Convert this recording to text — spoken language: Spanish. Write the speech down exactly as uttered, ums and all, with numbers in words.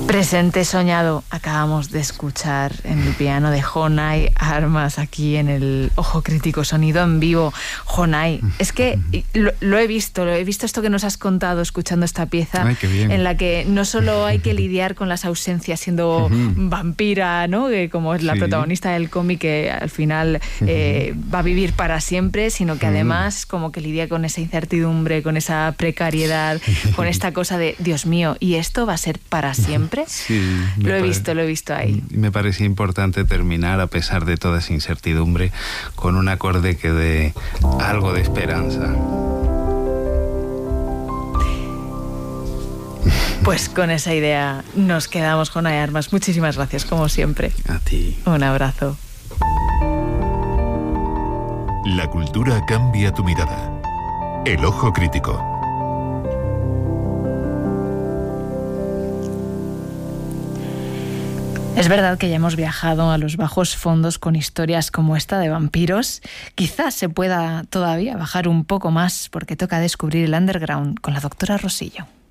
Presente soñado, acabamos de escuchar en el piano de Jonay Armas, aquí en el Ojo Crítico, sonido en vivo. Jonay, es que lo, lo he visto, lo he visto esto que nos has contado escuchando esta pieza. Ay, qué bien. En la que no solo hay que lidiar con las ausencias siendo vampira, ¿no? Que como es la Sí. protagonista del cómic, que al final eh, va a vivir para siempre, sino que además como que lidia con esa incertidumbre, con esa precariedad, con esta cosa de, Dios mío, ¿y esto va a ser para siempre? Sí, Lo he pare- visto, lo he visto ahí. Me parece importante terminar, a pesar de toda esa incertidumbre, con un acorde que dé algo de esperanza. Pues con esa idea nos quedamos, Jonay Armas. Muchísimas gracias, como siempre. A ti. Un abrazo. La cultura cambia tu mirada. El Ojo Crítico. Es verdad que ya hemos viajado a los bajos fondos con historias como esta de vampiros. Quizás se pueda todavía bajar un poco más porque toca descubrir el underground con la doctora Rosillo.